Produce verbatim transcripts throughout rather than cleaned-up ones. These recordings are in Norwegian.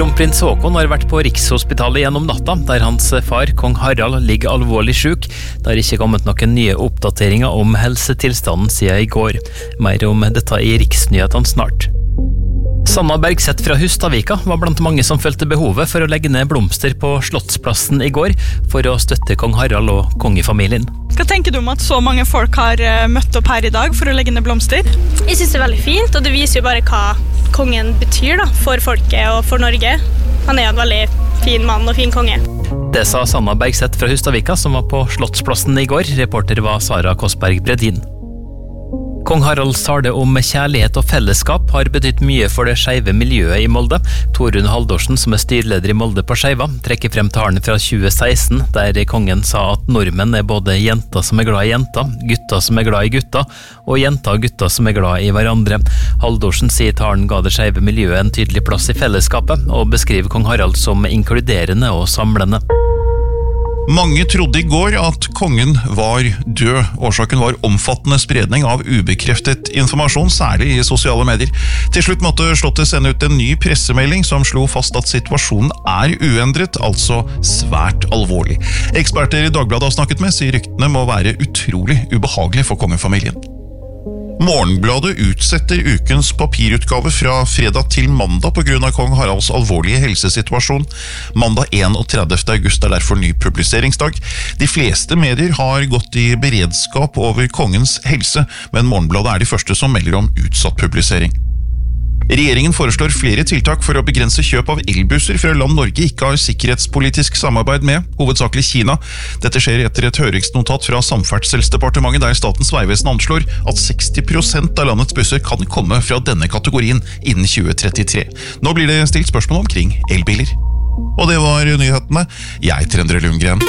Kronprins Håkon har vært på Rikshospitalet gjennom natta, der hans far, kong Harald, ligger alvorlig syk. Det har ikke kommet noen nye oppdateringer om helsetilstanden siden i går. Mer om dette i Riksnyhetene snart. Sanna Bergseth fra Hustadvika var blant mange som følte behovet for å legge ned blomster på Slottsplassen i går for å støtte kong Harald og kongefamilien. Hva tenker du om at så mange folk har møtt opp her i dag for å legge ned blomster? Jeg synes det er veldig fint, og det viser jo bare hva kongen betyr da, for folket og for Norge. Han er jo en veldig fin mann og fin konge. Det sa Sanna Bergseth fra Hustadvika, som var på Slottsplassen i går. Reporter var Sara Kosberg Bredin. Kong Haralds tale om kjærlighet og fellesskap har betydd mye for det skeive miljøet i Molde. Torunn Haldorsen, som er styrleder i Molde på Skeiva, trekker frem talen fra tjue seksten, der kongen sa at nordmenn er både jenter som er glad i jenter, gutter som er glad i gutter, og jenter og gutter som er glad i hverandre. Haldorsen sier talen ga det skeive miljøet en tydelig plass i fellesskapet, og beskriver kong Harald som inkluderende og samlende. Mange trodde i går at kongen var død. Årsaken var omfattende spredning av ubekreftet informasjon, særlig i sosiale medier. Til slutt måtte Slottet sende ut en ny pressemelding som slo fast at situasjonen er uendret, altså svært alvorlig. Eksperter i Dagbladet har snakket med, sier ryktene må være utrolig ubehagelig for kongefamilien. Morgenbladet utsetter ukens papirutgave fra fredag til mandag på grunn av kong Haralds alvorlige helsesituasjon. Mandag enogtredivte august er derfor ny publiseringsdag. De fleste medier har gått i beredskap over kongens helse, men Morgenbladet er de første som melder om utsatt publisering. Regjeringen foreslår flere tiltak for å begrense kjøp av elbusser fra land Norge ikke har sikkerhetspolitisk samarbeid med, hovedsakelig Kina. Dette skjer etter et høringsnotat fra Samferdselsdepartementet, der Statens vegvesen anslår at seksti prosent av landets busser kan komme fra denne kategorien innen tjue trettitre. Nå blir det stilt spørsmål omkring elbiler. Og det var nyhetene. Jeg heter Endre Lundgren.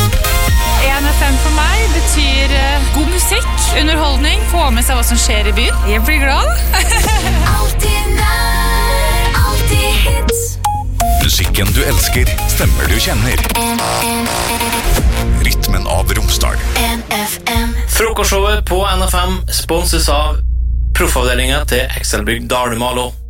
en F M for meg betyr god musikk, underholdning, få med seg hva som skjer i byen. Jeg blir glad. Alltid nær, alltid hits. Musikken du elsker, stemmer du kjenner. Rytmen av Romsdal. N F M. Frokostshowet på N F M sponses av proffavdelingen til Excelbygg Dale Malo.